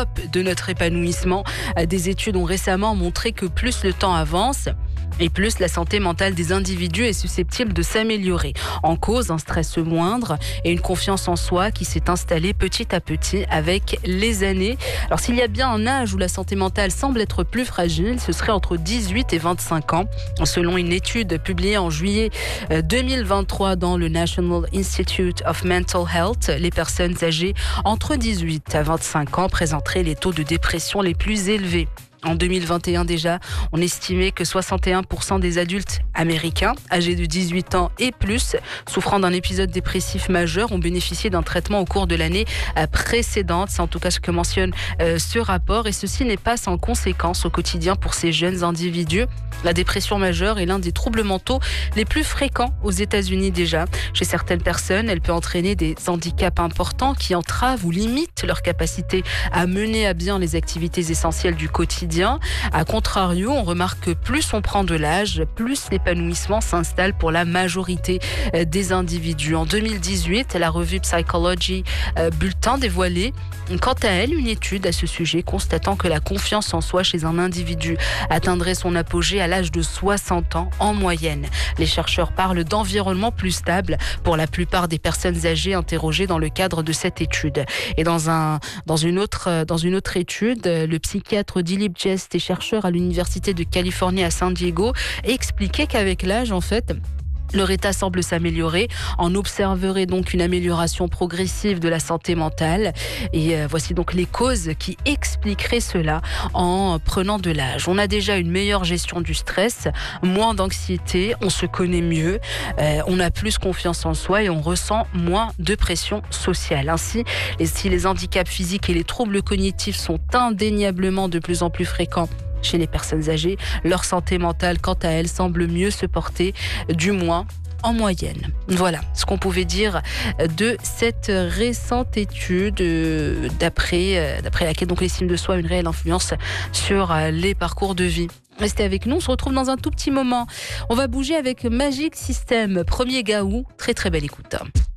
top de notre épanouissement. Des études ont récemment montré que plus le temps avance, et plus la santé mentale des individus est susceptible de s'améliorer. En cause, un stress moindre et une confiance en soi qui s'est installée petit à petit avec les années. Alors s'il y a bien un âge où la santé mentale semble être plus fragile, ce serait entre 18 et 25 ans. Selon une étude publiée en juillet 2023 dans le National Institute of Mental Health, les personnes âgées entre 18 à 25 ans présenteraient les taux de dépression les plus élevés. En 2021 déjà, on estimait que 61% des adultes américains âgés de 18 ans et plus souffrant d'un épisode dépressif majeur ont bénéficié d'un traitement au cours de l'année précédente. C'est en tout cas ce que mentionne ce rapport, et ceci n'est pas sans conséquence au quotidien pour ces jeunes individus. La dépression majeure est l'un des troubles mentaux les plus fréquents aux États-Unis déjà. Chez certaines personnes, elle peut entraîner des handicaps importants qui entravent ou limitent leur capacité à mener à bien les activités essentielles du quotidien. A contrario, on remarque que plus on prend de l'âge, plus l'épanouissement s'installe pour la majorité des individus. En 2018, la revue Psychology Bulletin dévoilait quant à elle une étude à ce sujet constatant que la confiance en soi chez un individu atteindrait son apogée à l'âge de 60 ans en moyenne. Les chercheurs parlent d'environnement plus stable pour la plupart des personnes âgées interrogées dans le cadre de cette étude. Et dans une autre étude, le psychiatre Dilip Jest et chercheur à l'Université de Californie à San Diego expliquait qu'avec l'âge, en fait, leur état semble s'améliorer. On observerait donc une amélioration progressive de la santé mentale. Et voici donc les causes qui expliqueraient cela en prenant de l'âge. On a déjà une meilleure gestion du stress, moins d'anxiété, on se connaît mieux, on a plus confiance en soi et on ressent moins de pression sociale. Ainsi, si les handicaps physiques et les troubles cognitifs sont indéniablement de plus en plus fréquents chez les personnes âgées, leur santé mentale, quant à elle, semble mieux se porter, du moins en moyenne. Voilà ce qu'on pouvait dire de cette récente étude d'après laquelle donc l'estime de soi a une réelle influence sur les parcours de vie. Restez avec nous, on se retrouve dans un tout petit moment. On va bouger avec Magic System, Premier Gaou. Très très belle écoute.